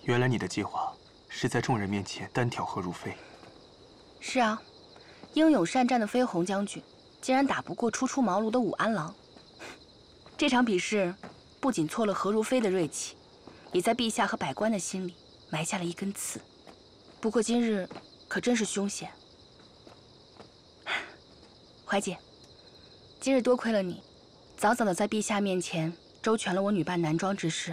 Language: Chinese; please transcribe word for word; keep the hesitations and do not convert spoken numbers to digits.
原来你的计划是在众人面前单挑何如飞。 是啊，英勇善战的飞鸿将军，竟然打不过初出茅庐的武安郎。这场比试不仅挫了何如飞的锐气，也在陛下和百官的心里埋下了一根刺。不过今日可真是凶险。怀姐，今日多亏了你，早早的在陛下面前周全了我女扮男装之事。